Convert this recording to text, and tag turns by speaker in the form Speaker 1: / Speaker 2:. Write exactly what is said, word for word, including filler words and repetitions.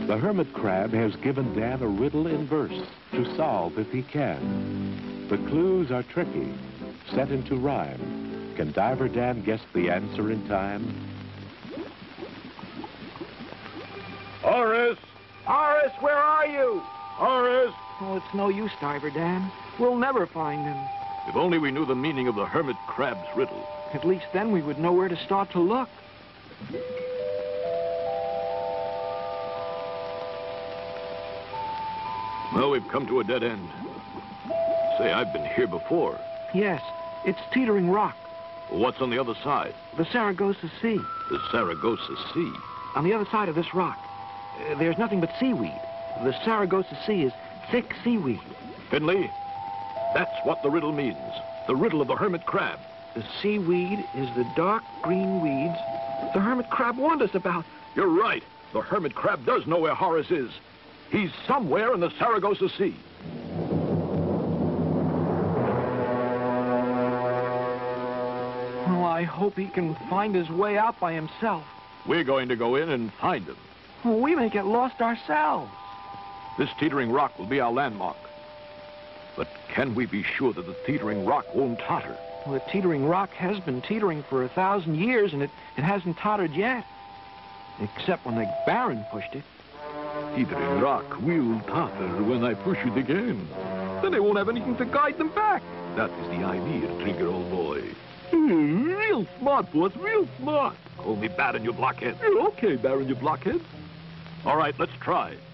Speaker 1: The hermit crab has given Dan a riddle in verse to solve if he can. The clues are tricky, set into rhyme. Can Diver Dan guess the answer in time?
Speaker 2: Horace!
Speaker 3: Horace, where are you?
Speaker 2: Horace!
Speaker 3: Oh, it's no use, Diver Dan. We'll never find him.
Speaker 2: If only we knew the meaning of the hermit crab's riddle.
Speaker 3: At least then we would know where to start to look.
Speaker 2: Well, we've come to a dead end. Say, I've been here before.
Speaker 3: Yes, it's Teetering Rock,
Speaker 2: What's on the other side?
Speaker 3: the Saragossa Sea.
Speaker 2: The Saragossa Sea.
Speaker 3: On the other side of this rock, uh, there's nothing but seaweed. The Saragossa Sea is thick seaweed.
Speaker 2: Finley, that's what the riddle means. The riddle of the hermit crab.
Speaker 3: The seaweed is the dark green weeds the hermit crab warned us about.
Speaker 2: You're right. The hermit crab does know where Horace is. He's somewhere in the Saragossa Sea.
Speaker 3: Oh, I hope he can find his way out by himself.
Speaker 2: We're going to go in and find him.
Speaker 3: Oh, we may get lost ourselves.
Speaker 2: This teetering rock will be our landmark. But can we be sure that the teetering rock won't totter?
Speaker 3: Well, the Teetering Rock has been teetering for a thousand years, and it, it hasn't tottered yet. Except when the Baron pushed it.
Speaker 2: Teetering rock will totter when I push it again. Then they won't have anything to guide them back. That is the idea, Trigger, old boy. Hmm, real smart, boss, real smart. Call me Baron, you blockhead. Okay, Baron, you blockhead. All right, let's try.